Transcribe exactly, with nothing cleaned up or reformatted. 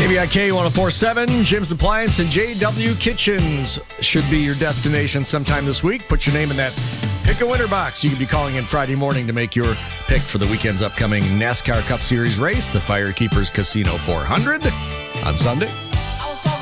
K B I K one oh four point seven, Jim's Appliance and J W Kitchens should be your destination sometime this week. Put your name in that Pick a Winner box. You can be calling in Friday morning to make your pick for the weekend's upcoming NASCAR Cup Series race, the Firekeepers Casino four hundred on Sunday.